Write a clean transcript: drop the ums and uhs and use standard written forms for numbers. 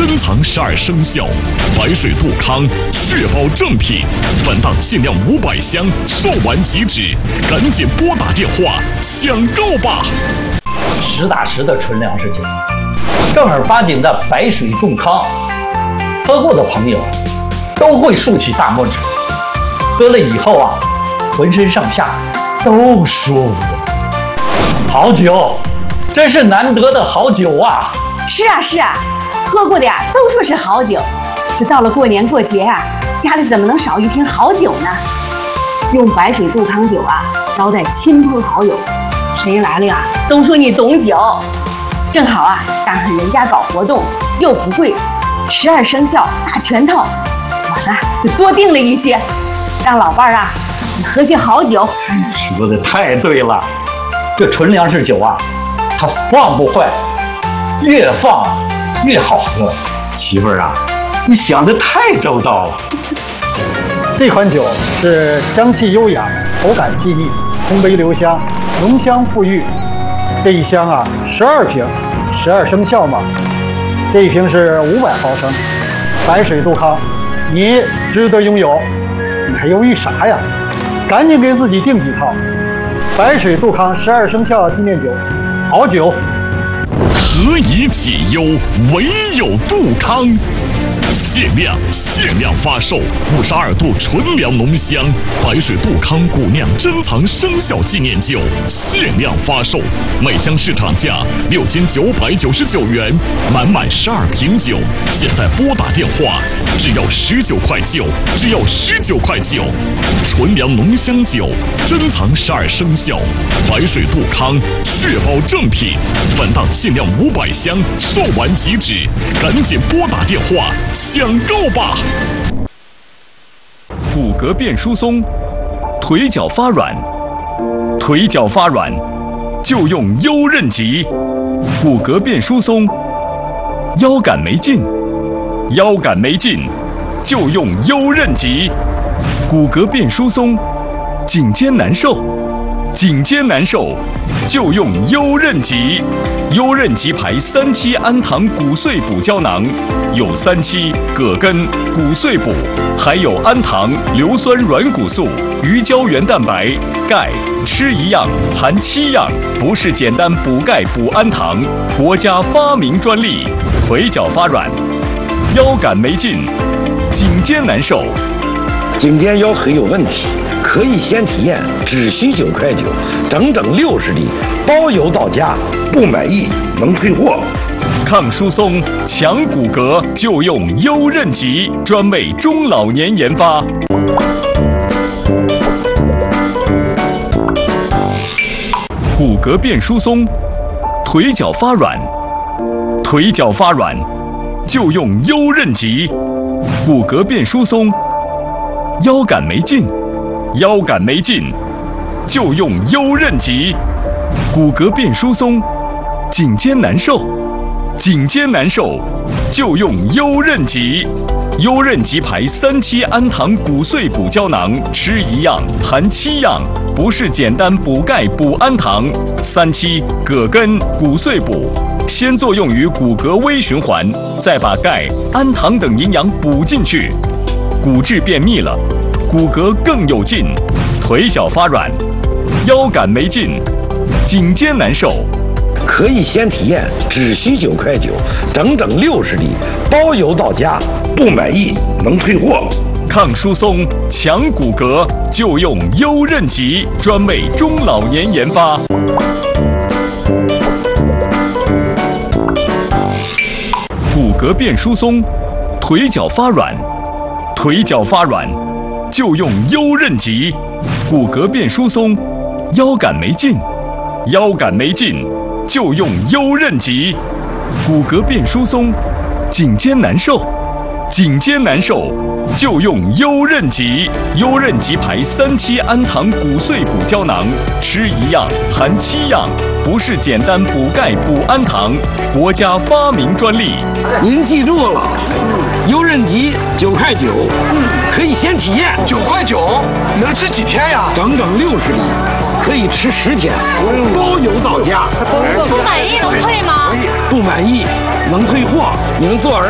珍藏12生肖，白水杜康，确保正品。本档限量500箱，售完即止，赶紧拨打电话抢购吧！ 实打实的纯粮食酒，正儿八经的白水杜康，喝过的朋友都会竖起大拇指。喝了以后啊，浑身上下都舒服。好酒，真是难得的好酒啊！ 是啊，喝过的呀都说是好酒。这到了过年过节啊，家里怎么能少一瓶好酒呢？用白水杜康酒啊，招待亲朋好友，谁来了呀都说你懂酒。正好啊，赶上人家搞活动又不贵，12生肖大全套，我呢就多订了一些，让老伴儿啊你喝些好酒。 说的太对了，这纯粮食酒啊，它放不坏，越放越好喝。媳妇儿啊，你想的太周到了。 这款酒是香气优雅，口感细腻，通杯留香，浓香馥郁。这一箱啊，12瓶，12生肖嘛。这一瓶是500毫升，白水杜康，你值得拥有。你还犹豫啥呀？赶紧给自己订几套。白水杜康12生肖纪念酒，好酒。 何以解忧，唯有杜康。限量发售52度纯粮浓香白水杜康古酿珍藏生肖纪念酒，限量发售，每箱市场价6999元，满12瓶酒，现在拨打电话，只要19块9，只要19块9。纯粮浓香酒，珍藏12生肖，白水杜康，确保正品。本档限量500箱，售完即止，赶紧拨打电话抢购吧！ 骨骼变疏松，腿脚发软，就用优韧极。骨骼变疏松，腰杆没劲，就用优韧极。骨骼变疏松，颈肩难受，就用优韧极。优韧极牌3期氨糖骨碎补胶囊，有3期、葛根、骨碎补，还有氨糖、硫酸软骨素、鱼胶原蛋白、钙，吃一样含7样，不是简单补钙补氨糖，国家发明专利。腿脚发软，腰杆没劲，颈肩难受， 颈肩腰腿有问题，可以先体验，只需9块9，整整60粒，包邮到家，不满意能退货。 抗疏松、强骨骼，就用优韧极，专为中老年研发。骨骼变疏松，腿脚发软，就用优韧极。骨骼变疏松，腰杆没劲，就用优韧极。骨骼变疏松，颈肩难受，就用优韧极。优韧极牌3期氨糖骨碎补胶囊，吃一样含7样，不是简单补钙补氨糖。3期、葛根、骨碎补，先作用于骨骼微循环，再把钙、氨糖等营养补进去，骨质变密了，骨骼更有劲，腿脚发软，腰杆没劲，颈肩难受。 可以先体验，只需9块9，整整60粒，包邮到家，不满意能退货。 抗疏松、强骨骼，就用优韧极，专为中老年研发。骨骼变疏松，腿脚发软，就用优韧极。骨骼变疏松，腰杆没劲，就用优韧极。骨骼变疏松，颈肩难受，就用优韧极。优韧极牌3期氨糖骨碎补胶囊，吃一样含7样，不是简单补钙补氨糖，国家发明专利。 您记住了，优韧极9块9，可以先体验。 9块9，能吃几天呀？ 整整60粒，可以吃10天，包邮到家。 不满意能退吗？ 不满意能退货。你们做儿